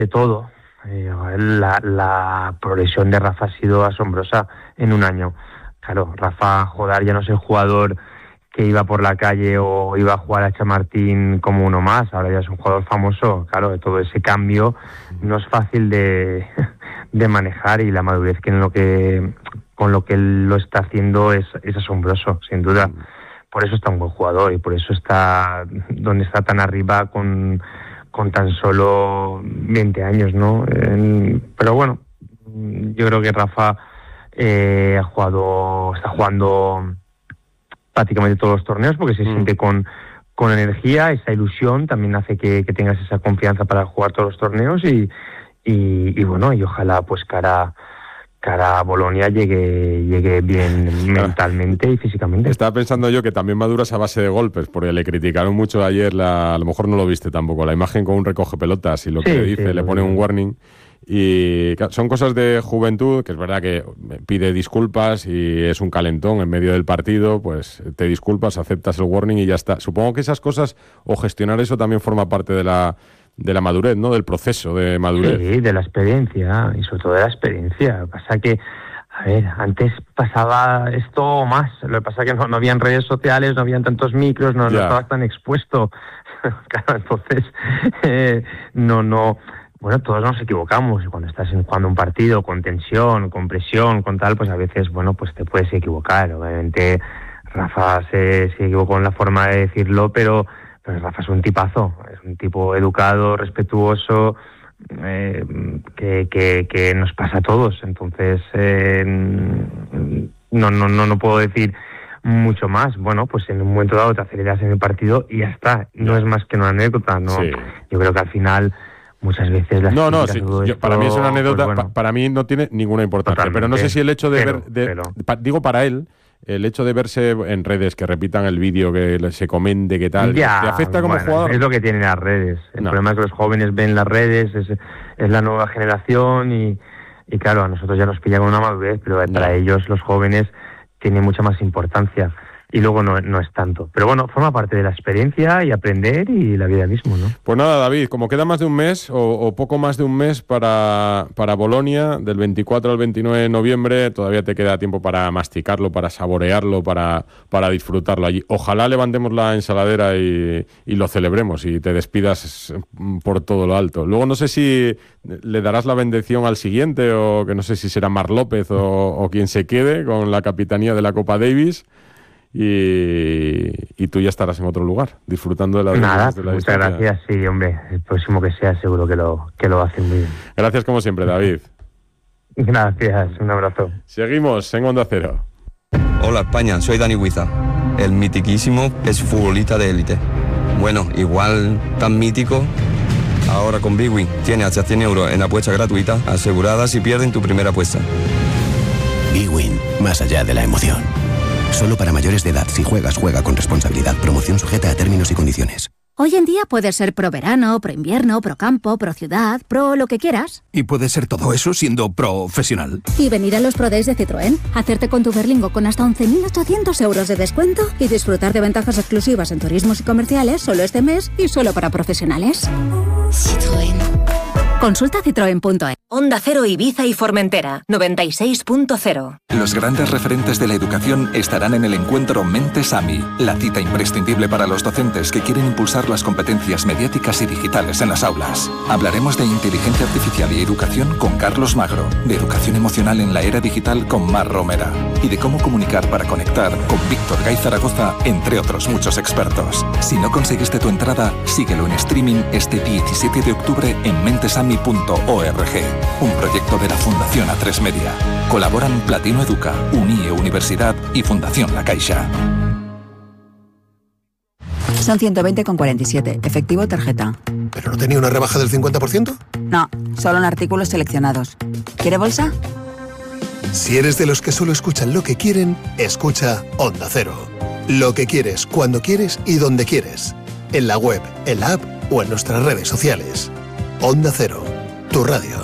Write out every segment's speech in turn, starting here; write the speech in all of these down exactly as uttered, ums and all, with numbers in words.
de todo. Eh, la, la progresión de Rafa ha sido asombrosa en un año. Claro, Rafa Jodar ya no es el jugador que iba por la calle o iba a jugar a Chamartín como uno más, ahora ya es un jugador famoso. Claro, todo ese cambio no es fácil de, de manejar, y la madurez que en lo que con lo que él lo está haciendo es, es asombroso, sin duda. Por eso está un buen jugador y por eso está donde está tan arriba con con tan solo veinte años, ¿no? Eh, pero bueno, yo creo que Rafa eh, ha jugado, está jugando prácticamente todos los torneos porque se mm. siente con, con energía, esa ilusión también hace que, que tengas esa confianza para jugar todos los torneos y, y, y bueno, y ojalá pues cara cara a Bolonia llegue llegue bien mentalmente y físicamente. Estaba pensando yo que también maduras a base de golpes, porque le criticaron mucho ayer, la, a lo mejor no lo viste tampoco, la imagen con un recoge pelotas y lo que sí, le dice, sí, le pone un warning. Y son cosas de juventud, que es verdad que pide disculpas y es un calentón en medio del partido, pues te disculpas, aceptas el warning y ya está. Supongo que esas cosas, o gestionar eso, también forma parte de la de la madurez, ¿no? Del proceso de madurez. Sí, de la experiencia, y sobre todo de la experiencia. Pasa que, a ver, antes pasaba esto más, lo que pasa que no, no habían redes sociales, no habían tantos micros, no, no estabas tan expuesto. Claro, entonces, eh, no, no... Bueno, todos nos equivocamos, y cuando estás jugando un partido con tensión, con presión, con tal, pues a veces, bueno, pues te puedes equivocar. Obviamente, Rafa se, se equivocó en la forma de decirlo, pero... Pues Rafa es un tipazo, es un tipo educado, respetuoso, eh, que, que, que nos pasa a todos. Entonces, eh, no, no, no, no puedo decir mucho más. Bueno, pues en un momento dado te aceleras en el partido y ya está. No es más que una anécdota, ¿no? Sí. Yo creo que al final... Muchas veces las no no sí, yo, esto, para mí es una anécdota, pues bueno, pa, para mí no tiene ninguna importancia, pero no sé si el hecho de pero, ver de, pero. Pa, digo para él el hecho de verse en redes, que repitan el vídeo, que se comente, que tal, ya, ¿te afecta como bueno, jugador? Es lo que tienen las redes. El no. problema es que los jóvenes ven las redes, es, es la nueva generación y, y claro, a nosotros ya nos pilla con una madurez, pero no. para ellos, los jóvenes, tiene mucha más importancia. Y luego no, no es tanto. Pero bueno, forma parte de la experiencia y aprender y la vida mismo, ¿no? Pues nada, David, como queda más de un mes o, o poco más de un mes para, para Bolonia, del veinticuatro al veintinueve de noviembre, todavía te queda tiempo para masticarlo, para saborearlo, para, para disfrutarlo allí. Ojalá levantemos la ensaladera y, y lo celebremos y te despidas por todo lo alto. Luego no sé si le darás la bendición al siguiente, o que no sé si será Marc López o, o quien se quede con la capitanía de la Copa Davis. Y, y tú ya estarás en otro lugar, disfrutando de la Nada, de la muchas distancia. Gracias, sí, hombre, el próximo que sea seguro que lo, que lo hacen muy bien. Gracias como siempre, David. Gracias, un abrazo. Seguimos en Onda Cero. Hola España, soy Dani Huiza, el mitiquísimo exfutbolista de élite. Bueno, igual tan mítico. Ahora con Bwin tiene hasta cien euros en apuestas gratuitas aseguradas si pierden tu primera apuesta. Bwin, más allá de la emoción. Solo para mayores de edad. Si juegas, juega con responsabilidad. Promoción sujeta a términos y condiciones. Hoy en día puedes ser pro verano, pro invierno, pro campo, pro ciudad, pro lo que quieras. Y puedes ser todo eso siendo profesional. Y venir a los Pro Days de Citroën, hacerte con tu Berlingo con hasta once mil ochocientos euros de descuento y disfrutar de ventajas exclusivas en turismos y comerciales solo este mes y solo para profesionales. Citroën. Consulta citroen punto es. Onda Cero Ibiza y Formentera, noventa y seis punto cero. Los grandes referentes de la educación estarán en el encuentro Mentes A M I, la cita imprescindible para los docentes que quieren impulsar las competencias mediáticas y digitales en las aulas. Hablaremos de inteligencia artificial y educación con Carlos Magro, de educación emocional en la era digital con Mar Romera y de cómo comunicar para conectar con Víctor Gay Zaragoza, entre otros muchos expertos. Si no conseguiste tu entrada, síguelo en streaming este diecisiete de octubre en mentesami punto org. Un proyecto de la Fundación A tres Media. Colaboran Platino Educa, Unie Universidad y Fundación La Caixa. Son ciento veinte con cuarenta y siete. Efectivo tarjeta. ¿Pero no tenía una rebaja del cincuenta por ciento? No, solo en artículos seleccionados. ¿Quiere bolsa? Si eres de los que solo escuchan lo que quieren, escucha Onda Cero. Lo que quieres, cuando quieres y donde quieres. En la web, en la app o en nuestras redes sociales. Onda Cero, tu radio.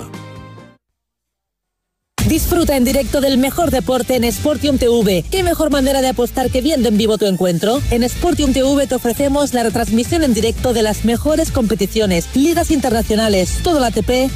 Disfruta en directo del mejor deporte en Sportium T V. ¿Qué mejor manera de apostar que viendo en vivo tu encuentro? En Sportium T V te ofrecemos la retransmisión en directo de las mejores competiciones, ligas internacionales, todo el A T P